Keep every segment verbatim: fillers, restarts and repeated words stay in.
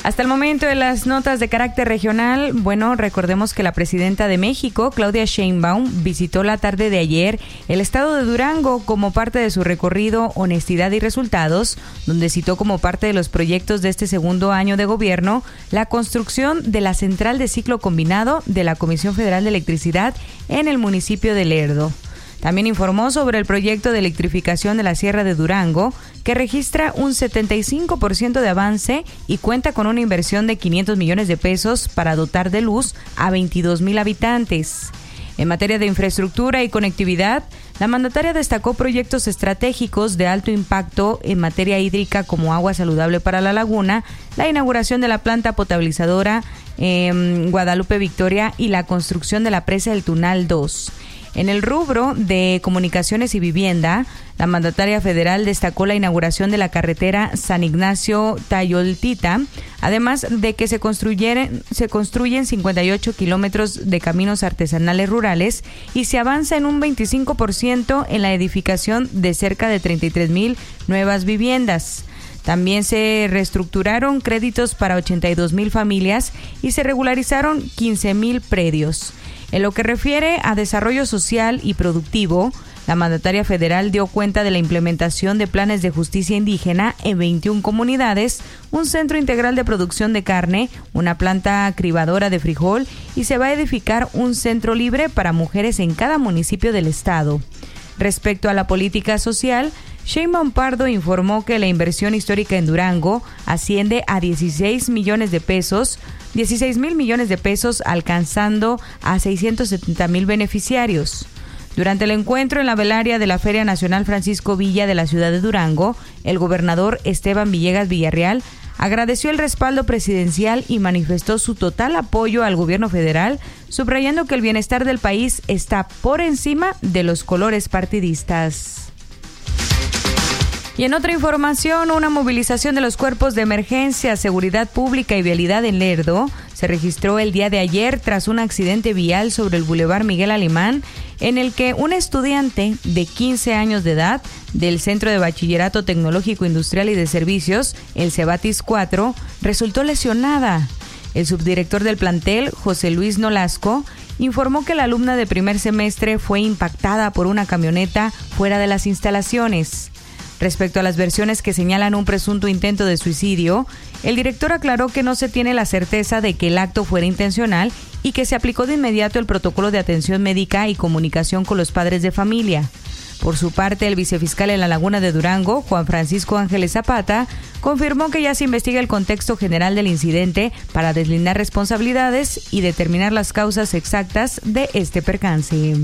Hasta el momento de las notas de carácter regional, bueno, recordemos que la presidenta de México, Claudia Sheinbaum, visitó la tarde de ayer el estado de Durango como parte de su recorrido Honestidad y Resultados, donde citó como parte de los proyectos de este segundo año de gobierno la construcción de la central de ciclo combinado de la Comisión Federal de Electricidad en el municipio de Lerdo. También informó sobre el proyecto de electrificación de la Sierra de Durango, que registra un setenta y cinco por ciento de avance y cuenta con una inversión de quinientos millones de pesos para dotar de luz a veintidós mil habitantes. En materia de infraestructura y conectividad, la mandataria destacó proyectos estratégicos de alto impacto en materia hídrica como agua saludable para la laguna, la inauguración de la planta potabilizadora en Guadalupe Victoria y la construcción de la presa del Tunal dos. En el rubro de comunicaciones y vivienda, la mandataria federal destacó la inauguración de la carretera San Ignacio-Tayoltita, además de que se construyen, se construyen cincuenta y ocho kilómetros de caminos artesanales rurales y se avanza en un veinticinco por ciento en la edificación de cerca de treinta y tres mil nuevas viviendas. También se reestructuraron créditos para ochenta y dos mil familias y se regularizaron quince mil predios. En lo que refiere a desarrollo social y productivo, la mandataria federal dio cuenta de la implementación de planes de justicia indígena en veintiuna comunidades, un centro integral de producción de carne, una planta cribadora de frijol y se va a edificar un centro libre para mujeres en cada municipio del estado. Respecto a la política social, Sheinbaum Pardo informó que la inversión histórica en Durango asciende a dieciséis millones de pesos, dieciséis mil millones de pesos, alcanzando a seiscientos setenta mil beneficiarios. Durante el encuentro en la velaria de la Feria Nacional Francisco Villa de la ciudad de Durango, el gobernador Esteban Villegas Villarreal agradeció el respaldo presidencial y manifestó su total apoyo al gobierno federal, subrayando que el bienestar del país está por encima de los colores partidistas. Y en otra información, una movilización de los cuerpos de emergencia, seguridad pública y vialidad en Lerdo se registró el día de ayer tras un accidente vial sobre el Boulevard Miguel Alemán, en el que una estudiante de quince años de edad del Centro de Bachillerato Tecnológico Industrial y de Servicios, el Cebatis cuatro, resultó lesionada. El subdirector del plantel, José Luis Nolasco, informó que la alumna de primer semestre fue impactada por una camioneta fuera de las instalaciones. Respecto a las versiones que señalan un presunto intento de suicidio, el director aclaró que no se tiene la certeza de que el acto fuera intencional y que se aplicó de inmediato el protocolo de atención médica y comunicación con los padres de familia. Por su parte, el vicefiscal en la Laguna de Durango, Juan Francisco Ángeles Zapata, confirmó que ya se investiga el contexto general del incidente para deslindar responsabilidades y determinar las causas exactas de este percance.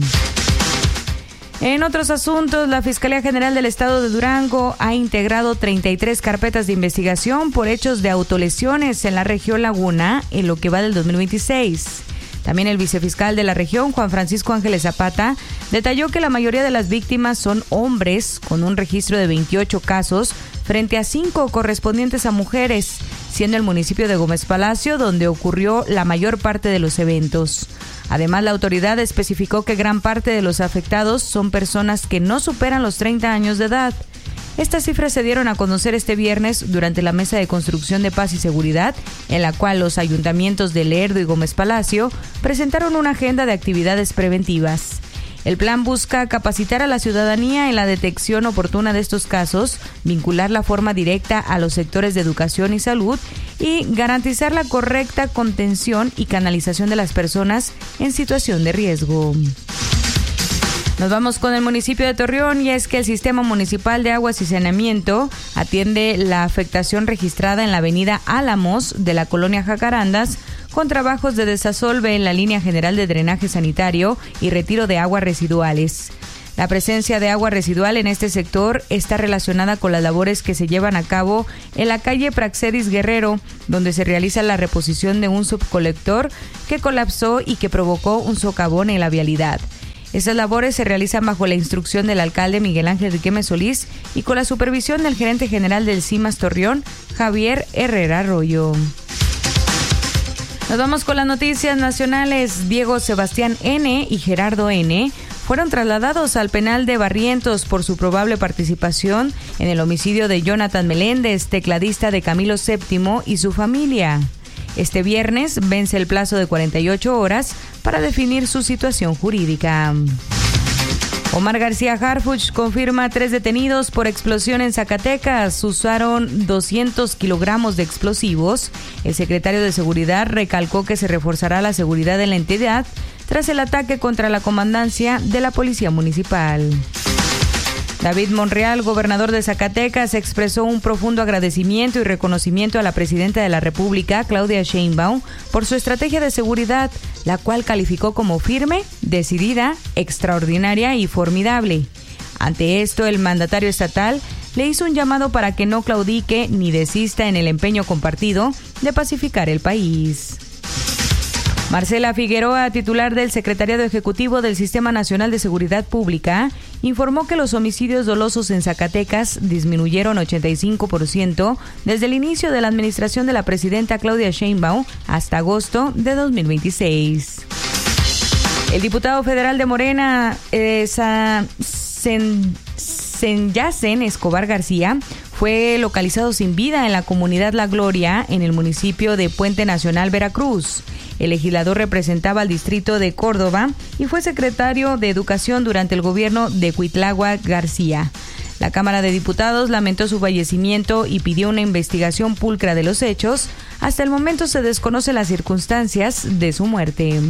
En otros asuntos, la Fiscalía General del Estado de Durango ha integrado treinta y tres carpetas de investigación por hechos de autolesiones en la región Laguna en lo que va del dos mil veintiséis. También el vicefiscal de la región, Juan Francisco Ángeles Zapata, detalló que la mayoría de las víctimas son hombres, con un registro de veintiocho casos, frente a cinco correspondientes a mujeres, siendo el municipio de Gómez Palacio donde ocurrió la mayor parte de los eventos. Además, la autoridad especificó que gran parte de los afectados son personas que no superan los treinta años de edad. Estas cifras se dieron a conocer este viernes durante la Mesa de Construcción de Paz y Seguridad, en la cual los ayuntamientos de Lerdo y Gómez Palacio presentaron una agenda de actividades preventivas. El plan busca capacitar a la ciudadanía en la detección oportuna de estos casos, vincular la forma directa a los sectores de educación y salud y garantizar la correcta contención y canalización de las personas en situación de riesgo. Nos vamos con el municipio de Torreón y es que el Sistema Municipal de Aguas y Saneamiento atiende la afectación registrada en la avenida Álamos de la colonia Jacarandas con trabajos de desasolve en la línea general de drenaje sanitario y retiro de aguas residuales. La presencia de agua residual en este sector está relacionada con las labores que se llevan a cabo en la calle Praxedis Guerrero, donde se realiza la reposición de un subcolector que colapsó y que provocó un socavón en la vialidad. Estas labores se realizan bajo la instrucción del alcalde Miguel Ángel Riquelme Solís y con la supervisión del gerente general del CIMAS Torreón, Javier Herrera Arroyo. Nos vamos con las noticias nacionales. Diego Sebastián N. y Gerardo N. fueron trasladados al penal de Barrientos por su probable participación en el homicidio de Jonathan Meléndez, tecladista de Camilo séptimo, y su familia. Este viernes vence el plazo de cuarenta y ocho horas para definir su situación jurídica. Omar García Harfuch confirma tres detenidos por explosión en Zacatecas. Usaron doscientos kilogramos de explosivos. El secretario de Seguridad recalcó que se reforzará la seguridad de la entidad tras el ataque contra la comandancia de la Policía Municipal. David Monreal, gobernador de Zacatecas, expresó un profundo agradecimiento y reconocimiento a la presidenta de la República, Claudia Sheinbaum, por su estrategia de seguridad, la cual calificó como firme, decidida, extraordinaria y formidable. Ante esto, el mandatario estatal le hizo un llamado para que no claudique ni desista en el empeño compartido de pacificar el país. Marcela Figueroa, titular del Secretariado Ejecutivo del Sistema Nacional de Seguridad Pública, informó que los homicidios dolosos en Zacatecas disminuyeron ochenta y cinco por ciento desde el inicio de la administración de la presidenta Claudia Sheinbaum hasta agosto de dos mil veintiséis. El diputado federal de Morena, eh, Sen, Senyacen Escobar García, fue localizado sin vida en la comunidad La Gloria, en el municipio de Puente Nacional, Veracruz. El legislador representaba al distrito de Córdoba y fue secretario de Educación durante el gobierno de Cuitláhuac García. La Cámara de Diputados lamentó su fallecimiento y pidió una investigación pulcra de los hechos. Hasta el momento se desconocen las circunstancias de su muerte.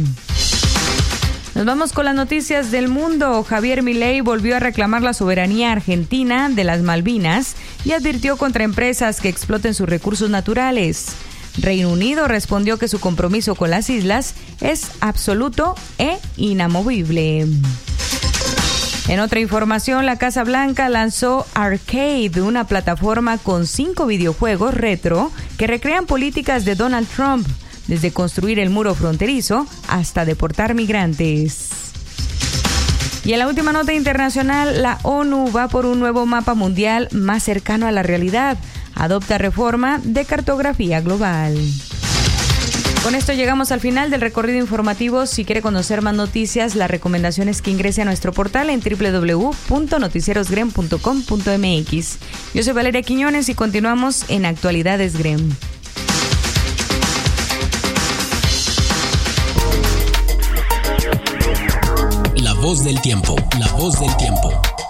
Nos vamos con las noticias del mundo. Javier Milei volvió a reclamar la soberanía argentina de las Malvinas y advirtió contra empresas que exploten sus recursos naturales. Reino Unido respondió que su compromiso con las islas es absoluto e inamovible. En otra información, la Casa Blanca lanzó Arcade, una plataforma con cinco videojuegos retro que recrean políticas de Donald Trump, desde construir el muro fronterizo hasta deportar migrantes. Y en la última nota internacional, la ONU va por un nuevo mapa mundial más cercano a la realidad. Adopta reforma de cartografía global. Con esto llegamos al final del recorrido informativo. Si quiere conocer más noticias, la recomendación es que ingrese a nuestro portal en doble u doble u doble u punto noticieros grem punto com punto m x. Yo soy Valeria Quiñones y continuamos en Actualidades Grem. La voz del tiempo, la voz del tiempo.